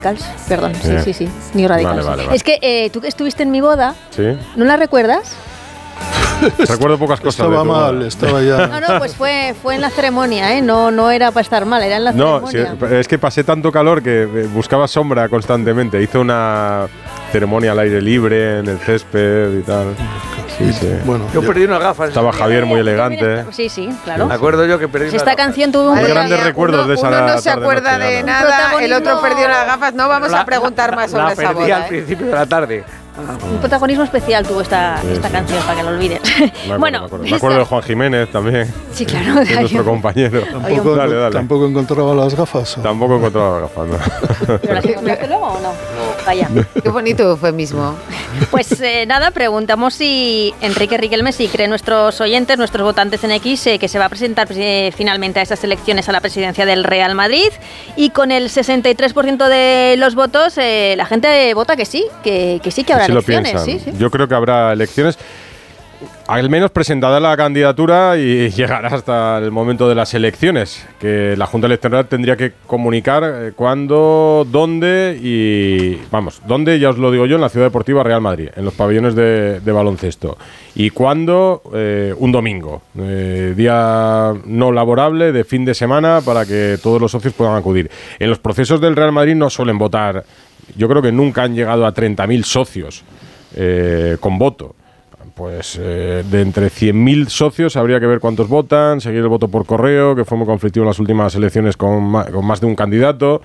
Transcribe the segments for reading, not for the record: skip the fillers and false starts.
Perdón, sí, New Radicals. Vale. Es que tú que estuviste en mi boda, ¿Sí? ¿no la recuerdas? Recuerdo pocas cosas. Estaba mal, estaba ya... No, pues fue en la ceremonia, ¿eh? No era para estar mal, era en la ceremonia. No, es que pasé tanto calor que buscaba sombra constantemente. Hice una ceremonia al aire libre, en el césped y tal. Sí. Bueno, yo perdí unas gafas. Estaba Javier muy elegante. Sí, claro. Me acuerdo yo que perdí Pues esta canción tuvo muy grandes recuerdos de esa Uno no se acuerda de nada, el otro perdió las gafas. No vamos a preguntar más sobre esa boda. La perdí al principio de la tarde. Un protagonismo especial tuvo esta canción, para que lo olvides. Me acuerdo de Juan Jiménez también. Sí, claro. De nuestro compañero. ¿Tampoco encontraba las gafas? Tampoco encontraba las gafas, no. ¿Pero las encontraste luego o no? Vaya. Qué bonito eufemismo. Pues nada, preguntamos si Enrique Riquelme, si cree nuestros oyentes, nuestros votantes en X, que se va a presentar finalmente a esas elecciones a la presidencia del Real Madrid. Y con el 63% de los votos, la gente vota que sí, que habrá elecciones. Sí. Yo creo que habrá elecciones, al menos presentada la candidatura, y llegará hasta el momento de las elecciones, que la Junta Electoral tendría que comunicar cuándo, dónde y... dónde, ya os lo digo yo, en la Ciudad Deportiva Real Madrid, en los pabellones de baloncesto. Y cuándo, un domingo, día no laborable, de fin de semana, para que todos los socios puedan acudir. En los procesos del Real Madrid no suelen votar. Yo creo que nunca han llegado a 30.000 socios con voto. Pues de entre 100.000 socios habría que ver cuántos votan, seguir el voto por correo, que fue muy conflictivo en las últimas elecciones con más de un candidato.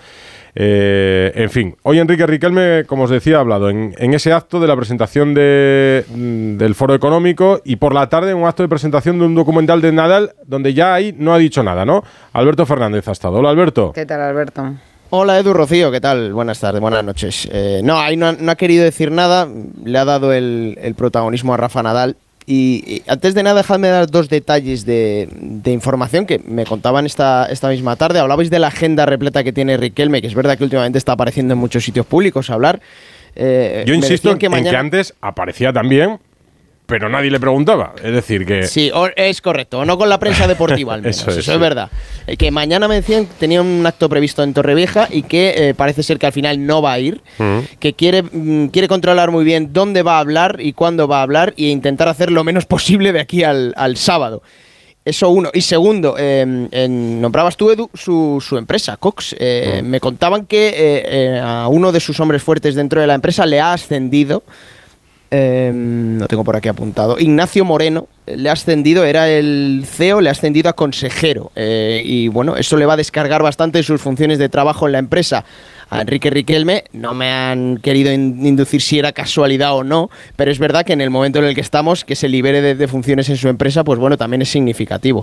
En fin, hoy Enrique Riquelme, como os decía, ha hablado en ese acto de la presentación del Foro Económico, y por la tarde un acto de presentación de un documental de Nadal, donde ya ahí no ha dicho nada, ¿no? Alberto Fernández ha estado. Hola, Alberto. ¿Qué tal, Alberto? Hola, Edu, Rocío, ¿qué tal? Buenas tardes, buenas noches. Ahí no ha querido decir nada, le ha dado el protagonismo a Rafa Nadal. Y antes de nada, dejadme dar dos detalles de información que me contaban esta misma tarde. Hablabais de la agenda repleta que tiene Riquelme, que es verdad que últimamente está apareciendo en muchos sitios públicos a hablar. Yo insisto en que antes aparecía también, pero nadie le preguntaba. Es decir, que... Sí, es correcto. No con la prensa deportiva, al menos. Eso es verdad. Que mañana me decían que tenía un acto previsto en Torrevieja y que parece ser que al final no va a ir. Que quiere controlar muy bien dónde va a hablar y cuándo va a hablar, e intentar hacer lo menos posible de aquí al sábado. Eso uno. Y segundo, nombrabas tú, Edu, su empresa, Cox. Me contaban que a uno de sus hombres fuertes dentro de la empresa le ha ascendido... no tengo por aquí apuntado. Ignacio Moreno le ha ascendido, era el CEO, le ha ascendido a consejero. Y bueno, eso le va a descargar bastante sus funciones de trabajo en la empresa a Enrique Riquelme. No me han querido inducir si era casualidad o no, pero es verdad que en el momento en el que estamos, que se libere de funciones en su empresa, pues bueno, también es significativo.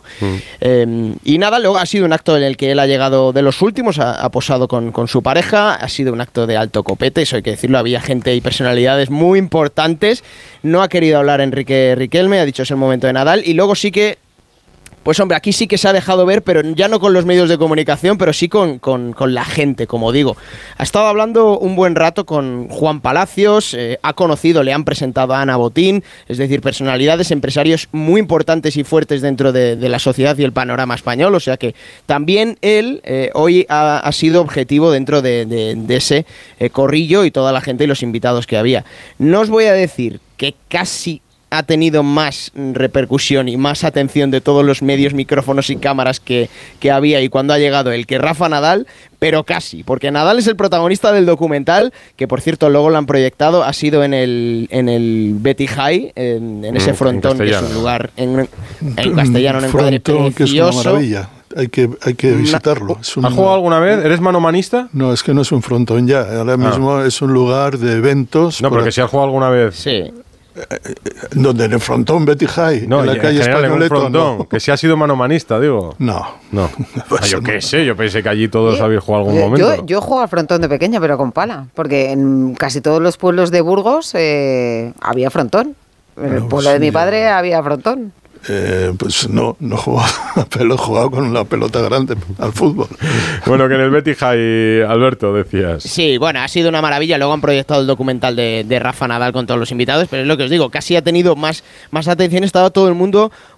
Y nada, luego ha sido un acto en el que él ha llegado de los últimos, ha posado con su pareja, ha sido un acto de alto copete, eso hay que decirlo, había gente y personalidades muy importantes. No ha querido hablar Enrique Riquelme, ha dicho es el momento de Nadal, y luego sí que... Pues hombre, aquí sí que se ha dejado ver, pero ya no con los medios de comunicación, pero sí con la gente, como digo. Ha estado hablando un buen rato con Juan Palacios, ha conocido, le han presentado a Ana Botín, es decir, personalidades, empresarios muy importantes y fuertes dentro de la sociedad y el panorama español, o sea que también él hoy ha sido objetivo dentro de ese corrillo y toda la gente y los invitados que había. No os voy a decir que casi ha tenido más repercusión y más atención de todos los medios, micrófonos y cámaras que había y cuando ha llegado el que Rafa Nadal, pero casi, porque Nadal es el protagonista del documental, que por cierto luego lo han proyectado, ha sido en el Betty High, en ese frontón, que es un lugar en castellano, en frontón, que es una maravilla. Hay que visitarlo. ¿Has jugado alguna vez? ¿Eres manomanista? No, es que no es un frontón ya. Ahora mismo es un lugar de eventos. No, pero que si has jugado alguna vez. Sí. ¿Dónde? ¿En el frontón Betty High? No, en la calle Españoleto. No. Que si has sido manomanista, digo. No. Yo qué sé, yo pensé que allí todos habéis jugado algún momento. Yo juego al frontón de pequeña, pero con pala, porque en casi todos los pueblos de Burgos había frontón. En el pueblo de mi padre había frontón. Pues no he jugado a pelo, he jugado con una pelota grande al fútbol. Bueno, que en el Betty High, Alberto, decías. Sí, bueno, ha sido una maravilla. Luego han proyectado el documental de Rafa Nadal con todos los invitados, pero es lo que os digo, casi ha tenido más atención. Estaba todo el mundo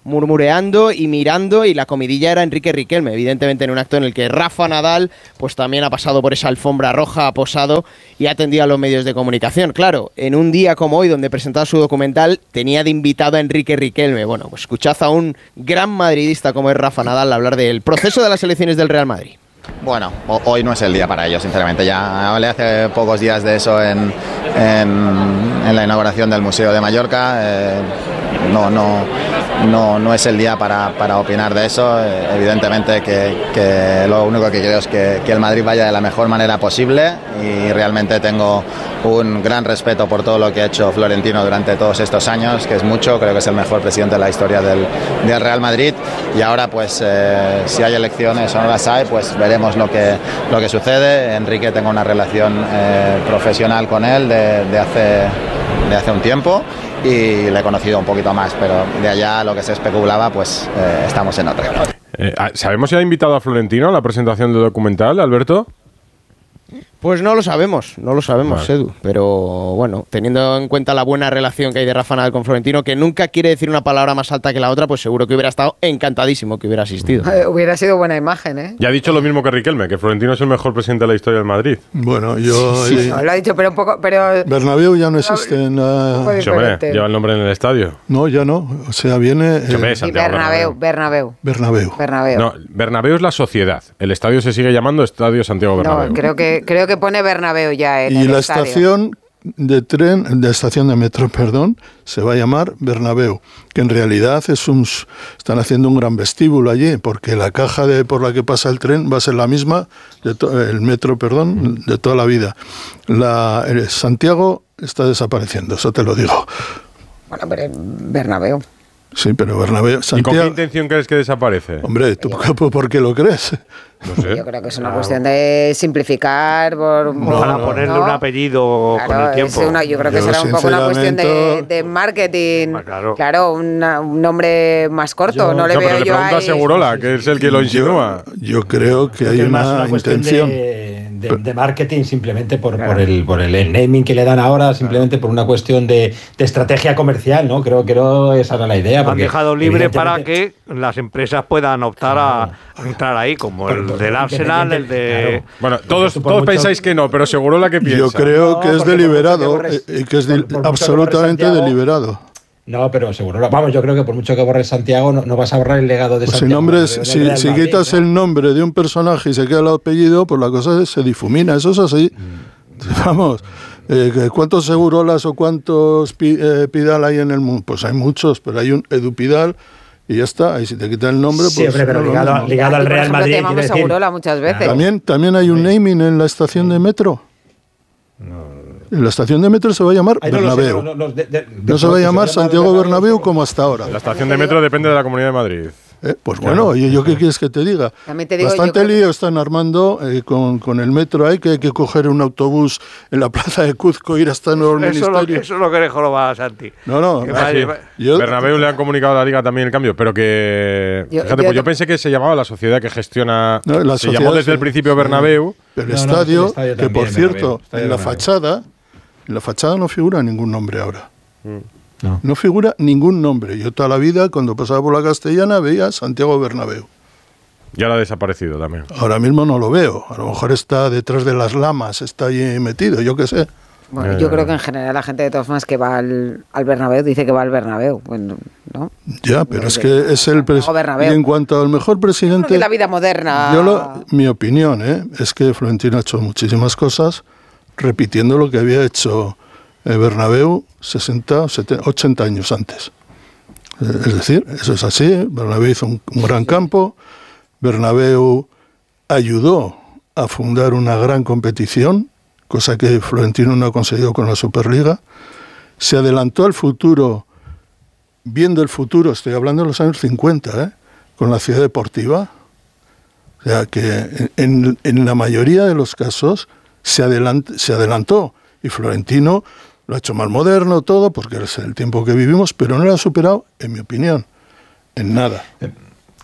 murmureando y mirando, y la comidilla era Enrique Riquelme, evidentemente en un acto en el que Rafa Nadal pues también ha pasado por esa alfombra roja, ha posado y ha atendido a los medios de comunicación. Claro, en un día como hoy, donde presentaba su documental, tenía de invitado a Enrique Riquelme. Bueno, pues escuchad a un gran madridista como es Rafa Nadal hablar del proceso de las elecciones del Real Madrid. Bueno, hoy no es el día para ello, sinceramente. Ya hablé hace pocos días de eso en la inauguración del Museo de Mallorca. No es el día para opinar de eso. Evidentemente que lo único que quiero es que el Madrid vaya de la mejor manera posible, y realmente tengo un gran respeto por todo lo que ha hecho Florentino durante todos estos años, que es mucho. Creo que es el mejor presidente de la historia del Real Madrid, y ahora pues si hay elecciones o no las hay, pues veremos lo que sucede. Enrique, tengo una relación profesional con él de hace un tiempo, y le he conocido un poquito más, pero de allá lo que se especulaba, pues estamos en otra. ¿Sabemos si ha invitado a Florentino a la presentación del documental, Alberto? Pues no lo sabemos, vale, Edu. Pero bueno, teniendo en cuenta la buena relación que hay de Rafa Nadal con Florentino, que nunca quiere decir una palabra más alta que la otra, pues seguro que hubiera estado encantadísimo que hubiera asistido. Hubiera sido buena imagen, ¿eh? Ya ha dicho lo mismo que Riquelme, que Florentino es el mejor presidente de la historia del Madrid. Bueno, yo... Sí, lo ha dicho, pero un poco... Pero Bernabéu ya no existe en la... Hombre, lleva el nombre en el estadio. No, ya no. O sea, viene... Bernabéu. No, Bernabéu es la sociedad. El estadio se sigue llamando Estadio Santiago Bernabéu. No, creo que pone Bernabéu ya en el estadio. Estación de metro, se va a llamar Bernabéu, que en realidad están haciendo un gran vestíbulo allí, porque la caja por la que pasa el tren va a ser la misma, el metro, de toda la vida. Santiago está desapareciendo, eso te lo digo. Bueno, pero Bernabéu. Sí, pero Bernabéu... Santiago, ¿y con qué intención crees que desaparece? Hombre, ¿tú por qué lo crees? No sé. Yo creo que es una cuestión de simplificar para ponerle un apellido con el tiempo. Yo creo que será un poco una cuestión de marketing. Claro, un nombre más corto. No le veo yo ahí. Pregunta a Segurola, que es el que lo insinúa. Yo creo que hay una intención de marketing, simplemente por el naming que le dan ahora, simplemente por una cuestión de estrategia comercial, ¿no? Creo que esa era la idea. Han dejado libre para que las empresas puedan optar a entrar ahí, como el del Arsenal, el de... Bueno, todos pensáis que no, pero seguro la que piensa. Yo creo que es deliberado, y que es absolutamente deliberado. No, pero seguro. Vamos, yo creo que por mucho que borres Santiago, no vas a borrar el legado de Santiago. Si quitas el nombre de un personaje y se queda el apellido, pues la cosa se difumina. Eso es así. Vamos, ¿cuántos Segurolas o cuántos Pidal hay en el mundo? Pues hay muchos, pero hay un Edu Pidal y ya está. Y si te quitan el nombre, pues... Siempre, pero ligado al Real Madrid. Te llamamos Segurola muchas veces. También hay un naming en la estación de metro. En la estación de metro se va a llamar Bernabéu. No se va a llamar Santiago Bernabéu como hasta ahora. La estación de metro depende de la Comunidad de Madrid. Pues bueno, ¿yo qué quieres que te diga? Bastante lío están armando con el metro. Hay que coger un autobús en la plaza de Cuzco, ir hasta el nuevo ministerio. Eso es lo que le joroba a Santi. No. Bernabéu le han comunicado a la Liga también el cambio, pero que... yo pensé que se llamaba la sociedad que gestiona... Se llamó desde el principio Bernabéu. El estadio, que por cierto, en la fachada no figura ningún nombre ahora. No figura ningún nombre. Yo toda la vida, cuando pasaba por la Castellana, veía Santiago Bernabéu. Y ahora ha desaparecido también. Ahora mismo no lo veo. A lo mejor está detrás de las lamas, está allí metido, yo qué sé. Bueno, yo creo que en general la gente de todas formas que va al Bernabéu dice que va al Bernabéu. Bueno, ¿no? Ya, pero es que es el presidente. En cuanto al mejor presidente... de la vida moderna. Mi opinión es que Florentino ha hecho muchísimas cosas repitiendo lo que había hecho Bernabéu 60, 70, 80 años antes. Es decir, eso es así. Bernabéu hizo un gran campo. Bernabéu ayudó a fundar una gran competición, cosa que Florentino no ha conseguido con la Superliga. Se adelantó al futuro, viendo el futuro, estoy hablando de los años 50, con la ciudad deportiva. O sea que en la mayoría de los casos se adelantó. Y Florentino lo ha hecho más moderno todo, porque es el tiempo que vivimos, pero no lo ha superado, en mi opinión, en nada.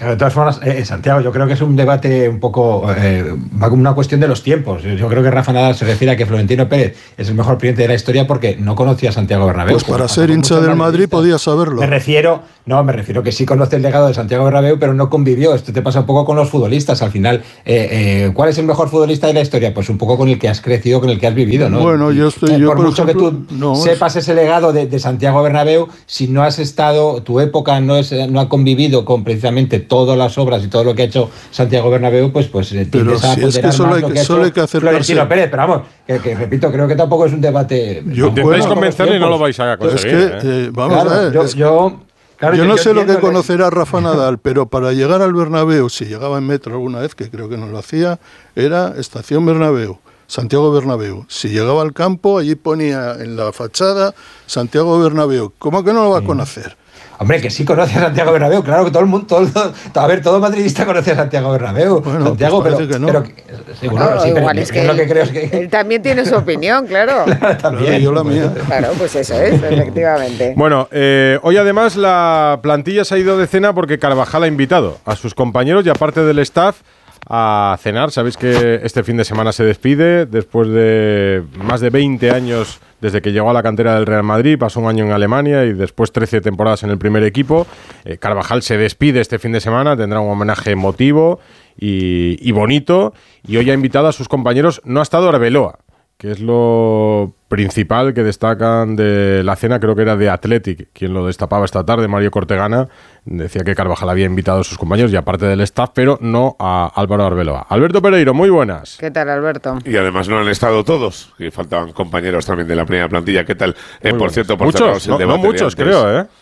De todas formas, Santiago, yo creo que es un debate un poco, va como una cuestión de los tiempos. Yo creo que Rafa Nadal se refiere a que Florentino Pérez es el mejor presidente de la historia porque no conocía a Santiago Bernabéu. Pues para ser hincha del Madrid podía saberlo. Me refiero que sí conoce el legado de Santiago Bernabéu, pero no convivió. Esto te pasa un poco con los futbolistas. Al final, ¿cuál es el mejor futbolista de la historia? Pues un poco con el que has crecido, con el que has vivido, ¿no? Bueno, por mucho que tú sepas ese legado de Santiago Bernabéu, si no has estado, tu época no ha convivido con precisamente todas las obras y todo lo que ha hecho Santiago Bernabéu, pues pero si es que solo hay que acercarse. Florentino Pérez, pero vamos, que repito, creo que tampoco es un debate. Intentáis convencerle y no lo vais a conseguir. Es que, vamos a ver. Yo no sé lo que conocerá Rafa Nadal, pero para llegar al Bernabéu, si llegaba en metro alguna vez, que creo que no lo hacía, era Estación Bernabéu, Santiago Bernabéu. Si llegaba al campo, allí ponía en la fachada Santiago Bernabéu. ¿Cómo que no lo va a conocer? Hombre, que sí conoce a Santiago Bernabéu, claro que todo el mundo, todo madridista conoce a Santiago Bernabéu. Bueno, Santiago, pues que no. Igual es que, lo que creo es que él también tiene su opinión, claro. También. Yo la mía. Claro, pues eso es, efectivamente. Bueno, hoy además la plantilla se ha ido de cena porque Carvajal ha invitado a sus compañeros y aparte del staff a cenar. Sabéis que este fin de semana se despide después de más de 20 años desde que llegó a la cantera del Real Madrid, pasó un año en Alemania y después 13 temporadas en el primer equipo. Carvajal se despide este fin de semana, tendrá un homenaje emotivo y bonito, y hoy ha invitado a sus compañeros. No ha estado Arbeloa, que es lo principal que destacan de la cena, creo que era de Athletic, quien lo destapaba esta tarde, Mario Cortegana, decía que Carvajal había invitado a sus compañeros y aparte del staff, pero no a Álvaro Arbeloa. Alberto Pereiro, muy buenas. ¿Qué tal, Alberto? Y además no han estado todos, y faltaban compañeros también de la primera plantilla. ¿Qué tal? Por cierto, por muchos, no muchos, creo, ¿eh?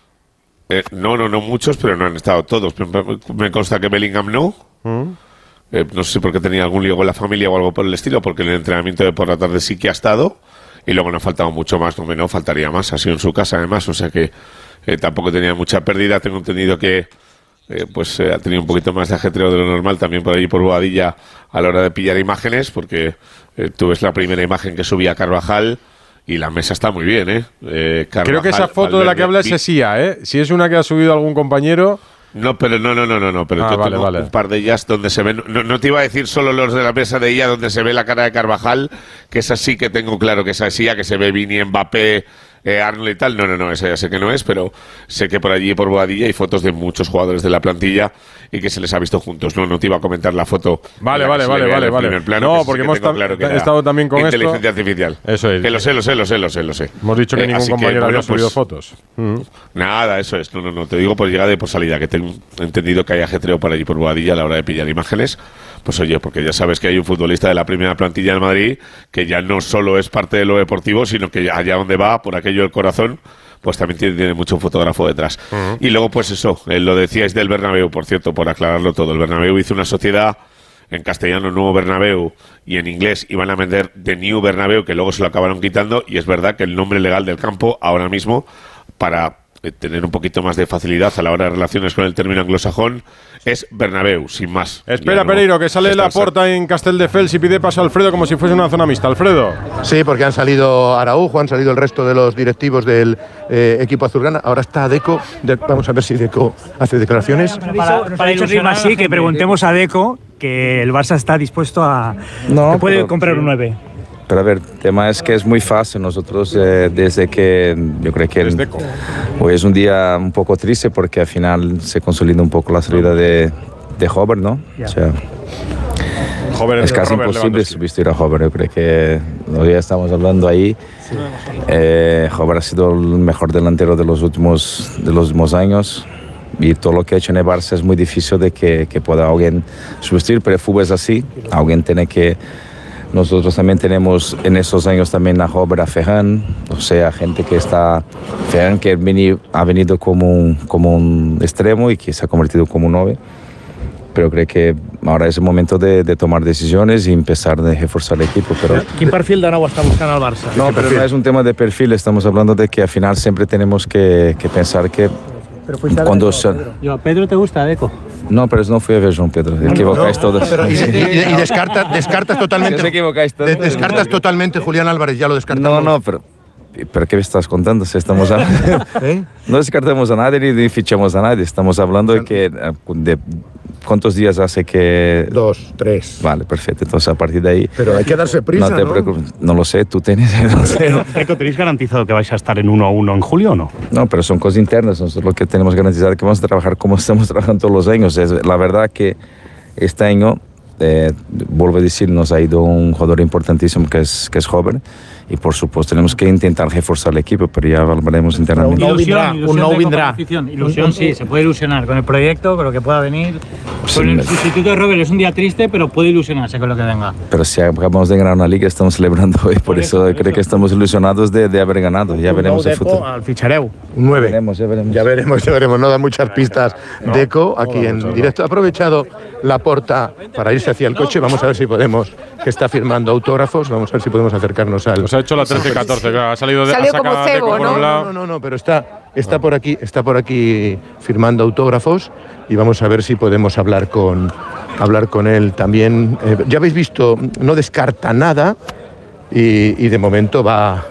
No muchos, pero no han estado todos. Me consta que Bellingham no. No sé si porque tenía algún lío con la familia o algo por el estilo, porque en el entrenamiento de por la tarde sí que ha estado. Y luego no ha faltado mucho más, no faltaría más. Ha sido en su casa además, o sea que tampoco tenía mucha pérdida. Tengo entendido que ha tenido un poquito más de ajetreo de lo normal también por allí por Boadilla a la hora de pillar imágenes, porque tú ves la primera imagen que subía Carvajal y la mesa está muy bien, Carvajal, creo que esa foto de la que habla es Esía, Si es una que ha subido algún compañero. No, pero pero yo tengo un par de ellas donde se ven. No te iba a decir solo los de la mesa de ella donde se ve la cara de Carvajal, que esa sí que tengo claro que esa es ella, que se ve Vini, Mbappé, Arnold y tal. No, esa ya sé que no es, pero sé que por allí, por Boadilla, hay fotos de muchos jugadores de la plantilla y que se les ha visto juntos. No te iba a comentar la foto. Vale. Plano, no, porque hemos estado también con inteligencia artificial. Eso es. Que lo sé. Hemos dicho que ningún compañero había subido fotos. Nada, eso es. No, te digo por llegada y por salida, que tengo entendido que hay ajetreo por allí por Boadilla a la hora de pillar imágenes. Pues oye, porque ya sabes que hay un futbolista de la primera plantilla del Madrid que ya no solo es parte de lo deportivo, sino que allá donde va, por aquello del corazón, pues también tiene mucho fotógrafo detrás. Y luego, pues eso, lo decíais del Bernabéu, por cierto, por aclararlo todo. El Bernabéu hizo una sociedad, en castellano Nuevo Bernabéu, y en inglés iban a vender The New Bernabéu, que luego se lo acabaron quitando, y es verdad que el nombre legal del campo, ahora mismo, para tener un poquito más de facilidad a la hora de relaciones con el término anglosajón, es Bernabéu, sin más. Espera, Pereiro, que sale Laporta en Castelldefels y pide paso a Alfredo como si fuese una zona mixta. Alfredo. Sí, porque han salido Araujo, han salido el resto de los directivos del equipo azulgrana. Ahora está Deco. Vamos a ver si Deco hace declaraciones. Para ilusionar así, que preguntemos a Deco que el Barça está dispuesto a... No, que puede comprar un 9. Pero a ver, el tema es que es muy fácil. Nosotros, desde que yo creo que hoy es un día un poco triste porque al final se consolida un poco la salida de Hover, ¿no? O sea, es casi imposible substituir a Hover. Yo creo que hoy estamos hablando ahí. Hover ha sido el mejor delantero de los últimos años. Y todo lo que ha hecho en el Barça es muy difícil de que pueda alguien sustituir, pero el fútbol es así. Alguien tiene que... Nosotros también tenemos en estos años también a Hover, a Ferran, o sea, gente que está... Ferran que ha venido como un extremo y que se ha convertido como un 9. Pero creo que ahora es el momento de tomar decisiones y empezar a reforzar el equipo. Pero... ¿Quin perfil de nou està buscant el Barça? No, pero no es un tema de perfil, estamos hablando de que al final siempre tenemos que pensar que... Cuando a Pedro te gusta, Deco. No, pero no fui a ver Joan Pedro. Equivocáis todos. Y descartas totalmente. Equivocáis todos. Descartas totalmente Julián Álvarez, ya lo descartamos. No, pero ¿Pero qué me estás contando? Si estamos no descartamos a nadie ni fichamos a nadie. Estamos hablando de ¿cuántos días hace que...? 2, 3. Vale, perfecto. Entonces, a partir de ahí... Pero hay que darse prisa, no te preocupes. No lo sé, tú tienes... No sé. Deco, ¿tenéis garantizado que vais a estar en 1-1 en julio o no? No, pero son cosas internas. Nosotros lo que tenemos garantizado es que vamos a trabajar como estamos trabajando todos los años. La verdad que este año, vuelvo a decir, nos ha ido un jugador importantísimo que es joven. Y por supuesto tenemos que intentar reforzar el equipo, pero ya hablaremos internamente. Un vendrá. Ilusión, sí, se puede ilusionar con el proyecto, con lo que pueda venir. Con el sustituto de Robert es un día triste, pero puede ilusionarse con lo que venga. Pero si acabamos de ganar una liga, estamos celebrando hoy, por eso creo que estamos ilusionados de haber ganado. Ya veremos el futuro. Al fichareu. 9. Ya veremos. No da muchas pistas. Deco, aquí en directo. Ha aprovechado Laporta para irse hacia el coche. Vamos a ver si podemos, que está firmando autógrafos. Vamos a ver si podemos acercarnos al... Ha hecho la 13-14, claro, ha salido de... Salió como cebo, ¿no? No, pero está por aquí firmando autógrafos y vamos a ver si podemos hablar con él también. Ya habéis visto, no descarta nada y de momento va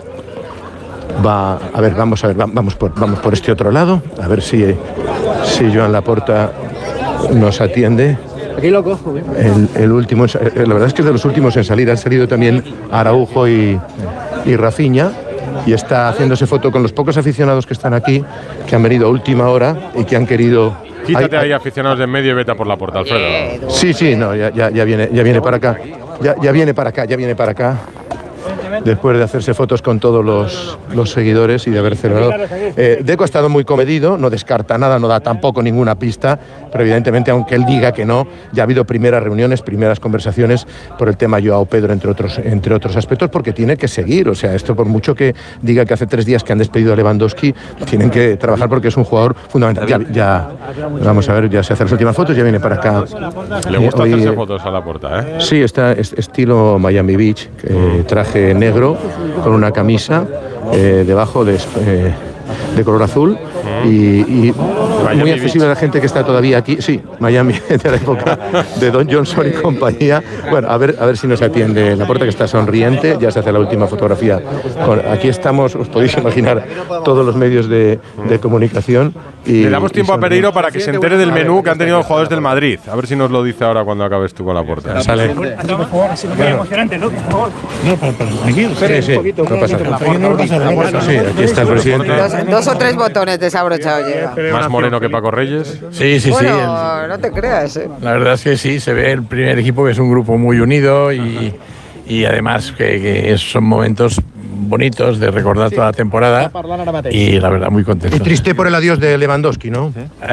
a ver, vamos por este otro lado, a ver si Joan Laporta nos atiende. Aquí lo cojo, ¿eh? El último, la verdad es que es de los últimos en salir. Han salido también Araujo y Rafinha, y está haciéndose foto con los pocos aficionados que están aquí, que han venido a última hora y que han querido... Quítate ahí aficionados de en medio y vete a por la puerta, Alfredo. Sí, no, ya viene para acá. Ya viene para acá. Después de hacerse fotos con todos los seguidores y de haber celebrado. Deco ha estado muy comedido, no descarta nada, no da tampoco ninguna pista, pero evidentemente, aunque él diga que no, ya ha habido primeras reuniones, primeras conversaciones por el tema Joao Pedro, entre otros aspectos, porque tiene que seguir. O sea, esto por mucho que diga que hace 3 días que han despedido a Lewandowski, tienen que trabajar porque es un jugador fundamental. Ya vamos a ver, ya se hace las últimas fotos, ya viene para acá. Le gusta hacerse fotos a la puerta, ¿eh? Sí, está estilo Miami Beach, traje negro con una camisa debajo de color azul y muy accesible a la gente que está todavía aquí. Sí, Miami, de la época de Don Johnson y compañía. Bueno, a ver si nos atiende Laporta, que está sonriente. Ya se hace la última fotografía. Aquí estamos, os podéis imaginar, todos los medios de comunicación. Le damos tiempo a Pereiro para que se entere del menú que han tenido los jugadores del Madrid. A ver si nos lo dice ahora cuando acabes tú con Laporta. Sale. Por favor, así muy emocionante, ¿no? Por favor. Tranquilo, sí, no pasa nada. Sí, aquí está el presidente. 2 o 3 botones desabrochados lleva. Más moreno que Paco Reyes. Sí. Bueno, no te creas, La verdad es que sí, se ve el primer equipo que es un grupo muy unido y además que son momentos bonitos de recordar toda la temporada y la verdad muy contento. Y triste por el adiós de Lewandowski, ¿no?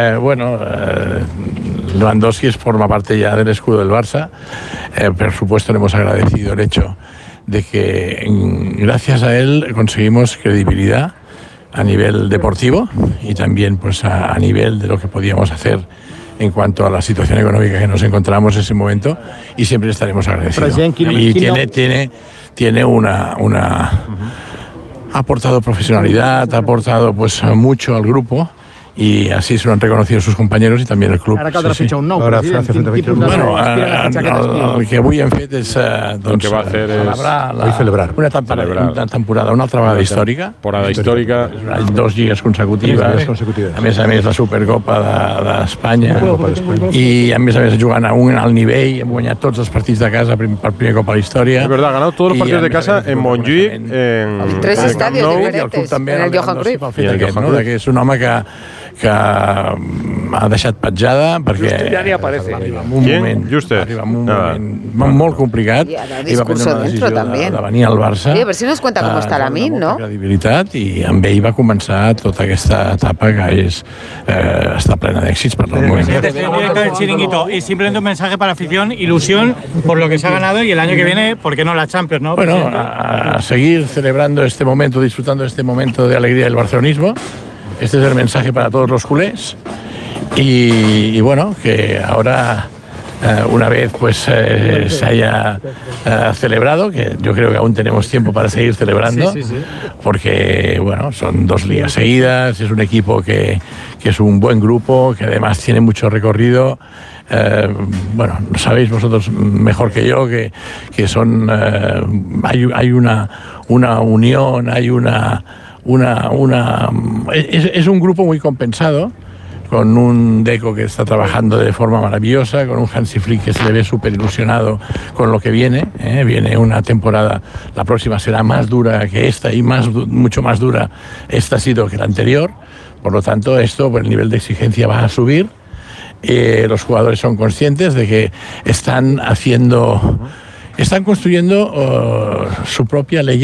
Lewandowski forma parte ya del escudo del Barça. Por supuesto le hemos agradecido el hecho de que gracias a él conseguimos credibilidad a nivel deportivo y también pues a nivel de lo que podíamos hacer en cuanto a la situación económica que nos encontramos en ese momento, y siempre estaremos agradecidos. Y tiene una ha aportado profesionalidad, ha aportado pues mucho al grupo, y así se lo han reconocido sus compañeros y también el club. Ara caldrà fitxar un nou president. Bueno, el que avui hem fet és celebrar una temporada, una altra vegada històrica. Temporada històrica. 2 lligues consecutives. A més, la Supercopa d'Espanya. I a més jugant a un alt nivell, hem guanyat tots els partits de casa per primer cop a la història. Es verdad, ha ganado todos los partidos de casa en Montjuïc, en 3 estadios diferentes, en el Johan Cruyff. Que és un home que ha deixat petjada perquè ja ni aparece. Arriba en un moment molt complicat i va prendre una decisió de venir al Barça. A ver si nos cuenta cómo está Lamine, ¿no? Credibilitat, i amb ell va començar tota aquesta etapa que està plena d'èxits per el moment. El chiringuito, y simplemente un mensaje para la afición, ilusión por lo que se ha ganado, y el año que viene, ¿por qué no la Champions, no? Bueno, a seguir celebrando este momento, disfrutando de este momento de alegría del barcelonismo. Este es el mensaje para todos los culés y bueno, que ahora una vez pues se haya celebrado, que yo creo que aún tenemos tiempo para seguir celebrando, porque bueno, son 2 ligas seguidas, es un equipo que es un buen grupo, que además tiene mucho recorrido. Bueno, lo sabéis vosotros mejor que yo que son hay una unión, hay es un grupo muy compensado, con un Deco que está trabajando de forma maravillosa, con un Hansi Flick que se le ve súper ilusionado con lo que viene. Viene una temporada, la próxima será más dura que esta y mucho más dura esta ha sido que la anterior. Por lo tanto, esto, pues, el nivel de exigencia va a subir. Los jugadores son conscientes de que están construyendo su propia leyenda.